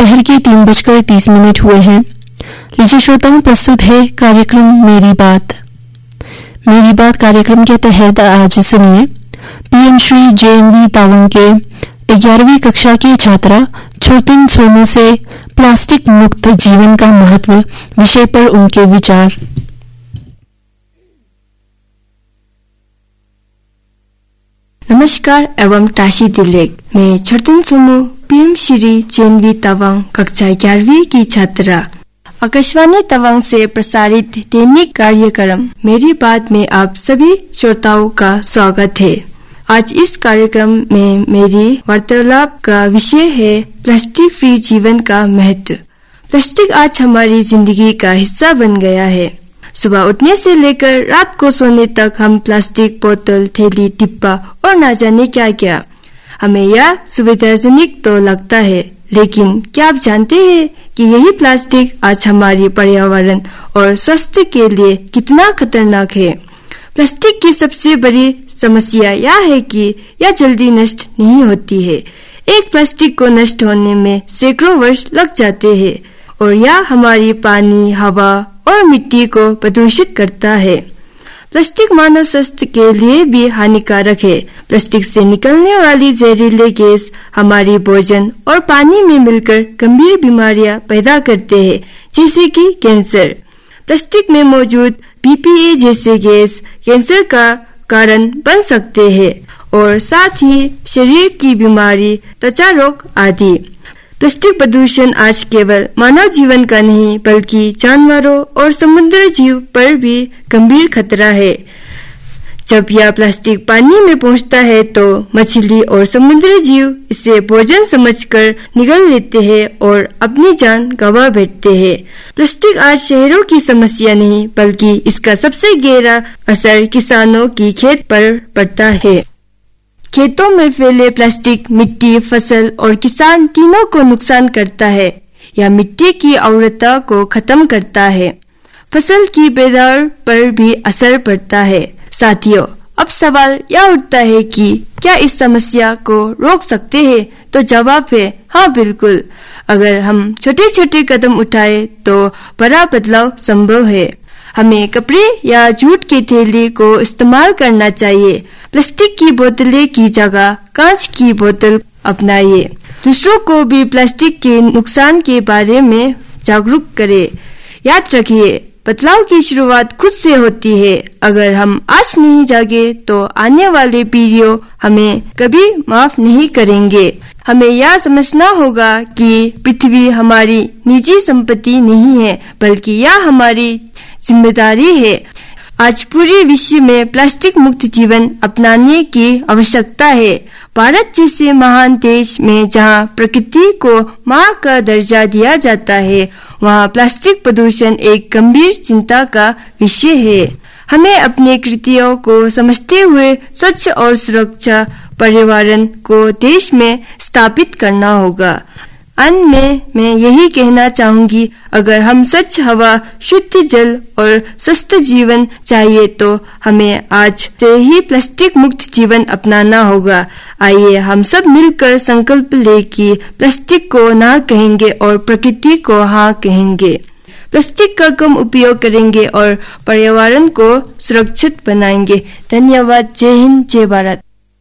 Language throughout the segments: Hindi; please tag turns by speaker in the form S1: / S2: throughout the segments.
S1: दोपहर के 3:30 हुए हैं। लीजिए श्रोताओं, प्रस्तुत है कार्यक्रम मेरी बात। मेरी बात कार्यक्रम के तहत आज सुनिए पीएम श्री JNV तावंग के 11वीं कक्षा की छात्रा छोटिन सोनू से प्लास्टिक मुक्त जीवन का महत्व विषय पर उनके विचार।
S2: नमस्कार एवं टाशी तिलेक। मैं छोटिन सोनू पीएम श्री JNV तावंग कक्षा 11वीं की छात्रा। आकाशवाणी तवांग से प्रसारित दैनिक कार्यक्रम मेरी बात में आप सभी श्रोताओं का स्वागत है। आज इस कार्यक्रम में मेरी वार्तालाप का विषय है प्लास्टिक फ्री जीवन का महत्व। प्लास्टिक आज हमारी जिंदगी का हिस्सा बन गया है। सुबह उठने से लेकर रात को सोने तक हम प्लास्टिक बोतल, थैली, डिब्बा और न जाने क्या क्या। हमें यह सुविधाजनक तो लगता है, लेकिन क्या आप जानते हैं कि यही प्लास्टिक आज हमारे पर्यावरण और स्वास्थ्य के लिए कितना खतरनाक है। प्लास्टिक की सबसे बड़ी समस्या यह है कि यह जल्दी नष्ट नहीं होती है। एक प्लास्टिक को नष्ट होने में सैकड़ों वर्ष लग जाते हैं और यह हमारी पानी, हवा और मिट्टी को प्रदूषित करता है। प्लास्टिक मानव स्वास्थ्य के लिए भी हानिकारक है। प्लास्टिक से निकलने वाली जहरीले गैस हमारी भोजन और पानी में मिलकर गंभीर बीमारियां पैदा करते हैं, जैसे कि कैंसर। प्लास्टिक में मौजूद BPA जैसे गैस कैंसर का कारण बन सकते हैं और साथ ही शरीर की बीमारी, त्वचा रोग आदि। प्लास्टिक प्रदूषण आज केवल मानव जीवन का नहीं बल्कि जानवरों और समुद्री जीव पर भी गंभीर खतरा है। जब यह प्लास्टिक पानी में पहुंचता है तो मछली और समुद्री जीव इसे भोजन समझकर निगल लेते हैं और अपनी जान गंवा बैठते हैं। प्लास्टिक आज शहरों की समस्या नहीं बल्कि इसका सबसे गहरा असर किसानों की खेत पर पड़ता है। खेतों में फैले प्लास्टिक मिट्टी, फसल और किसान तीनों को नुकसान करता है। यह मिट्टी की उर्वरता को खत्म करता है। फसल की पैदावार पर भी असर पड़ता है। साथियों, अब सवाल यह उठता है कि क्या इस समस्या को रोक सकते हैं? तो जवाब है हाँ, बिल्कुल। अगर हम छोटे छोटे कदम उठाए तो बड़ा बदलाव संभव है। हमें कपड़े या जूट की थैली को इस्तेमाल करना चाहिए। प्लास्टिक की बोतलें की जगह कांच की बोतल अपनाइए। दूसरों को भी प्लास्टिक के नुकसान के बारे में जागरूक करें। याद रखिए, बदलाव की शुरुआत खुद से होती है। अगर हम आज नहीं जागे तो आने वाले पीढ़ियों हमें कभी माफ नहीं करेंगे। हमें यह समझना होगा कि पृथ्वी हमारी निजी संपत्ति नहीं है, बल्कि यह हमारी जिम्मेदारी है। आज पूरे विश्व में प्लास्टिक मुक्त जीवन अपनाने की आवश्यकता है। भारत जैसे महान देश में जहां प्रकृति को मां का दर्जा दिया जाता है, वहां प्लास्टिक प्रदूषण एक गंभीर चिंता का विषय है। हमें अपने कृतियों को समझते हुए स्वच्छ और सुरक्षा पर्यावरण को देश में स्थापित करना होगा। अंत में मैं यही कहना चाहूंगी, अगर हम स्वच्छ हवा, शुद्ध जल और स्वस्थ जीवन चाहिए तो हमें आज से ही प्लास्टिक मुक्त जीवन अपनाना होगा। आइए हम सब मिलकर संकल्प लें कि प्लास्टिक को ना कहेंगे और प्रकृति को हाँ कहेंगे। प्लास्टिक का कम उपयोग करेंगे और पर्यावरण को सुरक्षित बनाएंगे। धन्यवाद। जय हिंद, जय भारत।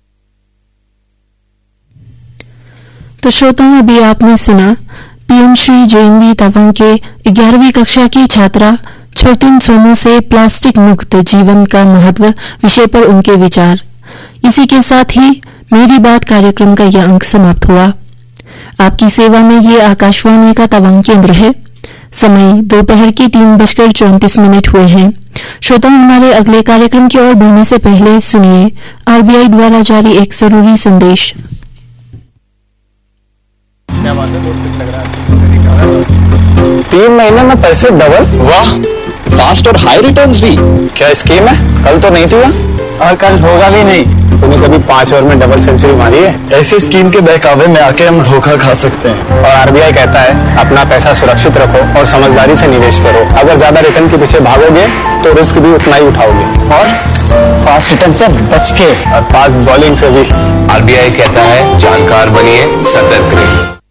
S1: तो श्रोताओं, अभी आपने सुना पीएम श्री JNV तावंग के 11वीं कक्षा की छात्रा छोटिन सोनू से प्लास्टिक मुक्त जीवन का महत्व विषय पर उनके विचार। इसी के साथ ही मेरी बात कार्यक्रम का यह अंक समाप्त हुआ। आपकी सेवा में ये आकाशवाणी का तवांग केंद्र है। समय दोपहर के 3:34 हुए हैं। श्रोताओं, हमारे अगले कार्यक्रम की ओर बढ़ने से पहले सुनिए RBI द्वारा जारी एक जरूरी संदेश।
S3: 3 महीने में पैसे डबल। वाह, फास्ट और हाई रिटर्न्स भी। क्या स्कीम है? कल तो नहीं थी और कल होगा भी नहीं। तूने कभी 5 ओवर में डबल सेंचुरी मारी है?
S4: ऐसी स्कीम के बहकावे में आके हम धोखा खा सकते हैं।
S3: और RBI कहता है अपना पैसा सुरक्षित रखो और समझदारी से निवेश करो। अगर ज्यादा रिटर्न के पीछे भागोगे तो रिस्क भी उतना ही उठाओगे। और फास्ट रिटर्न से बच के और फास्ट बॉलिंग से भी।
S5: RBI कहता है जानकार बनिए, सतर्क रहिए।